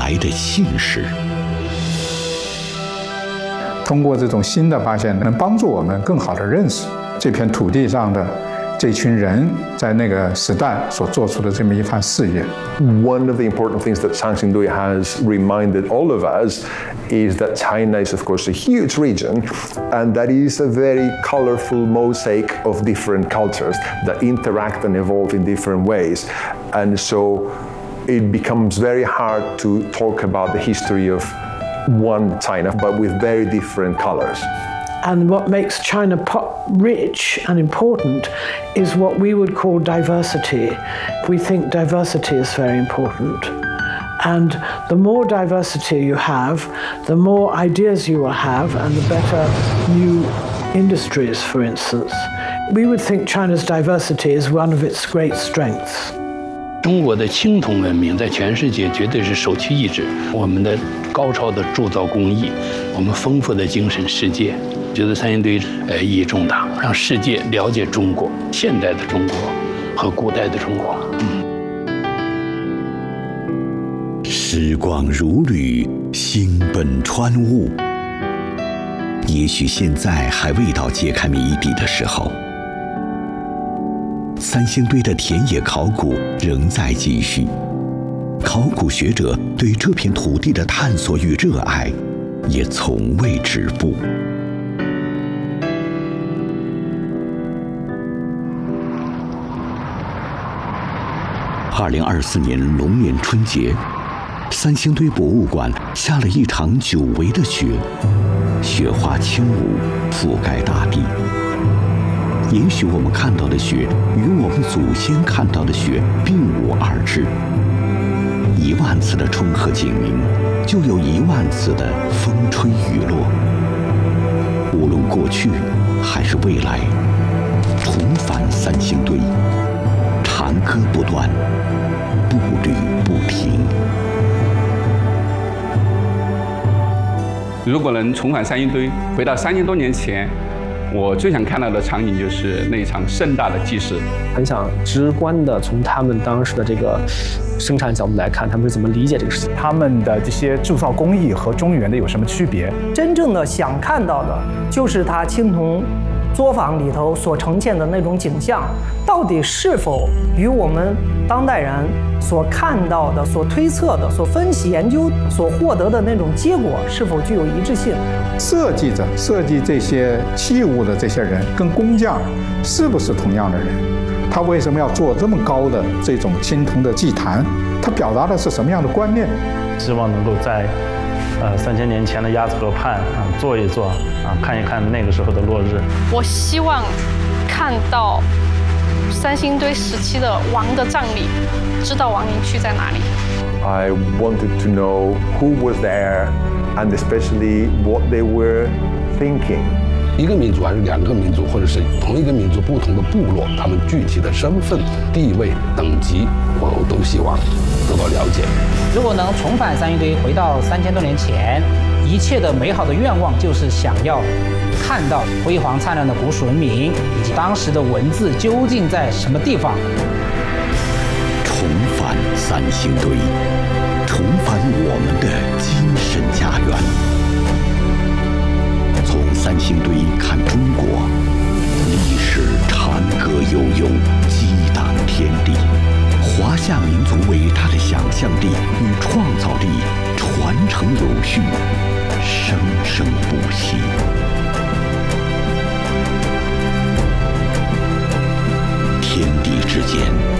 来的信使。 通过这种新的发现，能帮助我们更好地认识这片土地上的这群人在那个时代所做出的这么一番事业。 One of the important things that San Xingdui has reminded all of us is that China is, of course, a huge region, and that is a very colorful mosaic of different cultures that interact and evolve in different ways. And so it becomes very hard to talk about the history of one China, but with very different colors. And what makes China rich and important is what we would call diversity. We think diversity is very important. And the more diversity you have, the more ideas you will have, and the better new industries, for instance. We would think China's diversity is one of its great strengths. 中国的青铜文明在全世界绝对是首屈一指。我们的高超的铸造工艺，我们丰富的精神世界，觉得三星堆意义重大，让世界了解中国现代的中国和古代的中国。 时光如旅，星奔川雾。也许现在还未到揭开谜底的时候。三星堆的田野考古仍在继续，考古学者对这片土地的探索与热爱也从未止步。2024年龙年春节，三星堆博物馆下了一场久违的雪，雪花轻舞，覆盖大地。也许我们看到的雪与我们祖先看到的雪并无二致。10000次的冲和警鸣，就有10000次的风吹雨落。无论过去还是未来，重返三星堆，长歌不断，步履不停。 如果能重返三星堆，回到3000多年前，我最想看到的场景就是那场盛大的祭祀。 很想直观的从他们当时的这个生产角度来看，他们是怎么理解这个事情， 他们的这些铸造工艺和中原的有什么区别？ 真正的想看到的就是它青铜作坊里头所呈现的那种景象，到底是否与我们当代人所看到的、所推测的、所分析研究、所获得的那种结果是否具有一致性？ 设计这些器物的这些人跟工匠是不是同样的人？他为什么要做这么高的这种青铜的祭坛？他表达的是什么样的观念？ 希望能够在3000年前的鸭子河畔坐一坐看一看那个时候的落日。 我希望看到三星堆时期的王的葬礼，知道王陵区在哪里。 I wanted to know who was there and especially what they were thinking. 一个民族还是2个民族，或者是同一个民族不同的部落，他们具体的身份、地位、等级，我都希望得到了解。 如果能重返三星堆，回到3000多年前，一切的美好的愿望就是想要看到辉煌灿烂的古蜀文明，以及当时的文字究竟在什么地方。 重返三星堆，重返我们的精神家园。从三星堆看中国，历史长歌悠悠，激荡天地。华夏民族伟大的想象力与创造力传承有序，生生不息。天地之间